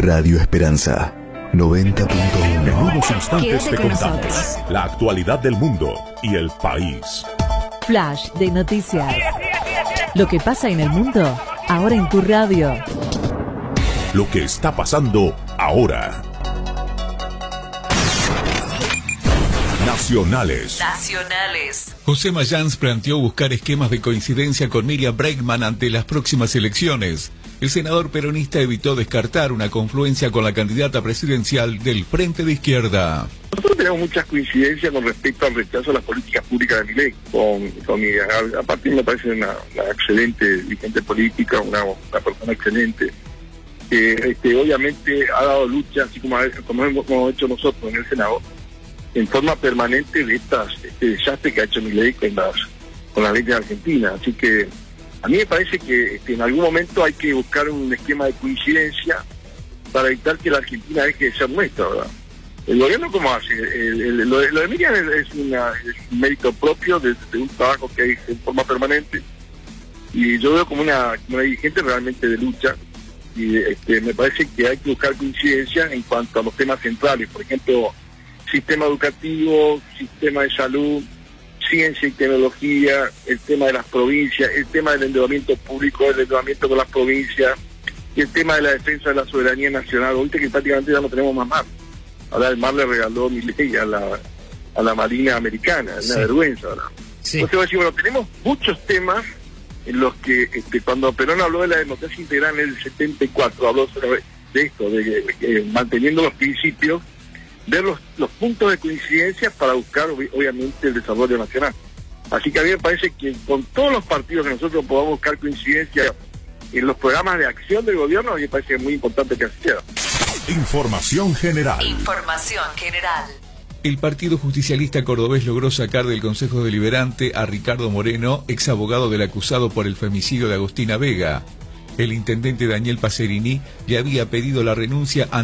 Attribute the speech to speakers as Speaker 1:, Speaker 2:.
Speaker 1: Radio Esperanza 90.1.
Speaker 2: En unos instantes
Speaker 3: Quédate
Speaker 2: te
Speaker 3: con
Speaker 2: contamos
Speaker 3: nosotros.
Speaker 2: la actualidad del mundo y el país.
Speaker 3: Flash de noticias. Lo que pasa en el mundo, ahora en tu radio.
Speaker 2: Lo que está pasando ahora. Nacionales.
Speaker 4: José Mayans planteó buscar esquemas de coincidencia con Miriam Bregman ante las próximas elecciones. El senador peronista evitó descartar una confluencia con la candidata presidencial del Frente de Izquierda.
Speaker 5: Nosotros tenemos muchas coincidencias con respecto al rechazo a las políticas públicas de Milei. Aparte me parece una excelente dirigente política, una persona excelente. Obviamente ha dado lucha, así como hemos hecho nosotros en el Senado, en forma permanente de este desastre que ha hecho Milei con las leyes de Argentina. Así que a mí me parece que en algún momento hay que buscar un esquema de coincidencia para evitar que la Argentina deje de ser nuestra, ¿verdad? El gobierno, ¿cómo hace? Lo de Miriam es un mérito propio de un trabajo que hay en forma permanente, y yo veo como una dirigente realmente de lucha, y me parece que hay que buscar coincidencia en cuanto a los temas centrales, por ejemplo, sistema educativo, sistema de salud, ciencia y tecnología, el tema de las provincias, el tema del endeudamiento público, el endeudamiento con las provincias, y el tema de la defensa de la soberanía nacional. Ahorita que prácticamente ya no tenemos más mar. Ahora el mar le regaló Milei a la Marina Americana, es una vergüenza, ¿verdad? Sí. Entonces voy a decir, bueno, tenemos muchos temas en los que cuando Perón habló de la democracia integral en el 74, habló de esto, de manteniendo los principios, ver los puntos de coincidencia para buscar obviamente el desarrollo nacional. Así que a mí me parece que con todos los partidos que nosotros podamos buscar coincidencia en los programas de acción del gobierno, a mí me parece muy importante que así sea.
Speaker 2: Información general.
Speaker 4: El Partido Justicialista Cordobés logró sacar del Consejo Deliberante a Ricardo Moreno, ex abogado del acusado por el femicidio de Agostina Vega. El intendente Daniel Pacerini le había pedido la renuncia